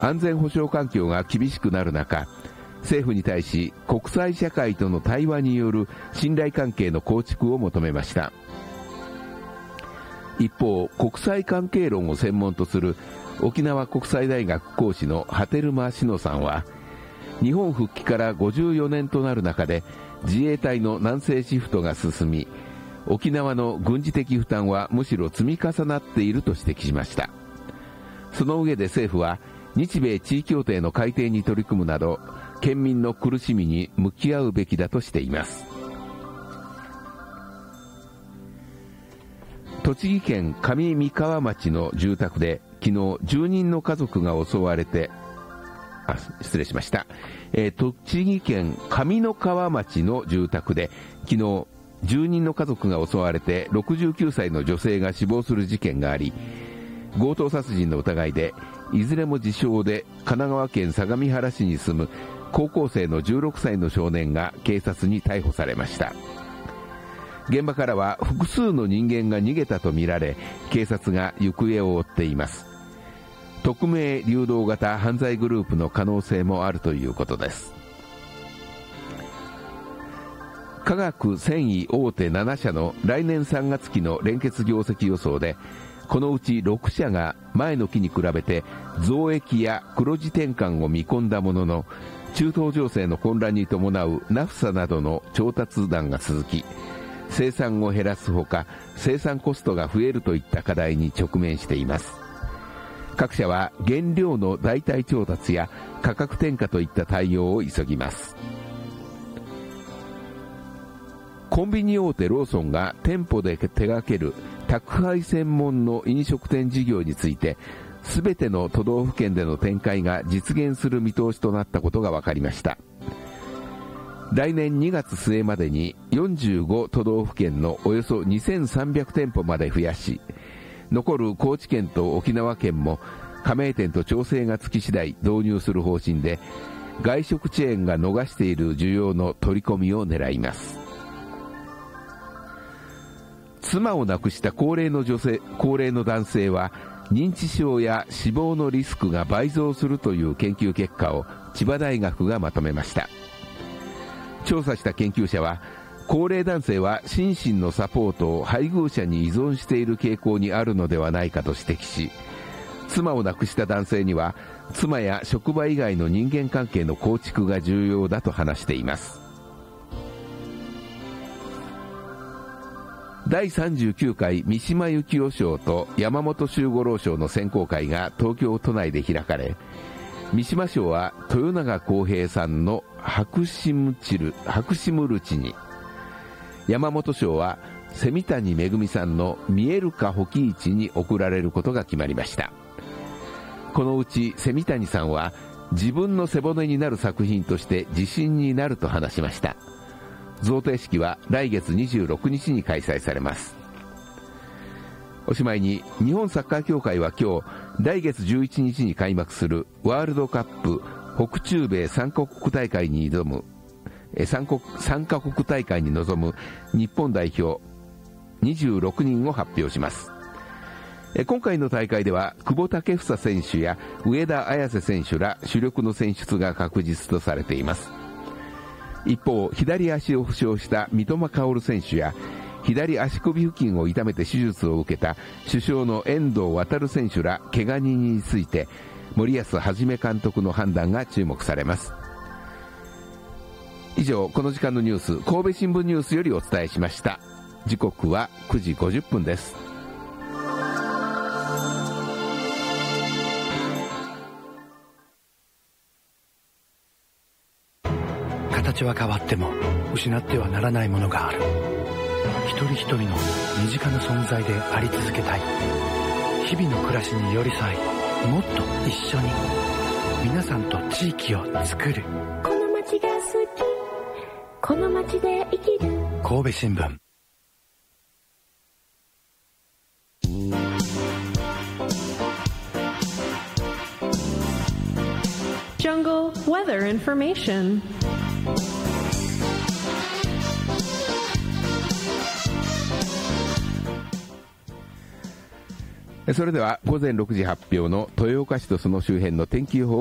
安全保障環境が厳しくなる中、政府に対し国際社会との対話による信頼関係の構築を求めました。一方、国際関係論を専門とする沖縄国際大学講師の波照間志乃さんは、日本復帰から54年となる中で自衛隊の南西シフトが進み、沖縄の軍事的負担はむしろ積み重なっていると指摘しました。その上で政府は日米地位協定の改定に取り組むなど、県民の苦しみに向き合うべきだとしています。栃木県上三川町の住宅で昨日住人の家族が襲われて、栃木県上三川町の住宅で昨日住人の家族が襲われて69歳の女性が死亡する事件があり、強盗殺人の疑いでいずれも自称で神奈川県相模原市に住む高校生の16歳の少年が警察に逮捕されました。現場からは複数の人間が逃げたとみられ、警察が行方を追っています。匿名流動型犯罪グループの可能性もあるということです。化学繊維大手7社の来年3月期の連結業績予想で、このうち6社が前の期に比べて増益や黒字転換を見込んだものの、中東情勢の混乱に伴うナフサなどの調達難が続き、生産を減らすほか生産コストが増えるといった課題に直面しています。各社は原料の代替調達や価格転嫁といった対応を急ぎます。コンビニ大手ローソンが店舗で手掛ける宅配専門の飲食店事業について、すべての都道府県での展開が実現する見通しとなったことが分かりました。来年2月末までに45都道府県のおよそ2300店舗まで増やし、残る高知県と沖縄県も加盟店と調整がつき次第導入する方針で、外食チェーンが逃している需要の取り込みを狙います。妻を亡くした高齢の男性は認知症や死亡のリスクが倍増するという研究結果を千葉大学がまとめました。調査した研究者は、高齢男性は心身のサポートを配偶者に依存している傾向にあるのではないかと指摘し、妻を亡くした男性には妻や職場以外の人間関係の構築が重要だと話しています。第39回三島由紀夫賞と山本周五郎賞の選考会が東京都内で開かれ、三島賞は豊永康平さんの白シムルチに、山本賞は蝉谷恵さんの見えるか火器市に贈られることが決まりました。このうち蝉谷さんは自分の背骨になる作品として自信になると話しました。贈呈式は来月26日に開催されます。おしまいに、日本サッカー協会は今日来月11日に開幕するワールドカップ北中米3カ国大会に臨む日本代表26人を発表します。今回の大会では久保建英選手や上田綺世選手ら主力の選出が確実とされています。一方、左足を負傷した三笘薫選手や左足首付近を痛めて手術を受けた主将の遠藤航選手ら怪我人について、森保一監督の判断が注目されます。以上、この時間のニュース、神戸新聞ニュースよりお伝えしました。時刻は9時50分です。 形は変わっても失ってはならないものがある。一人一人の身近な存在であり続けたい。日々の暮らしに寄り添い、もっと一緒に皆さんと地域を作る。 この街が好き、この街で生きる。 神戸新聞。 Jungle weather information. 今それでは午前6時発表の豊岡市とその周辺の天気予報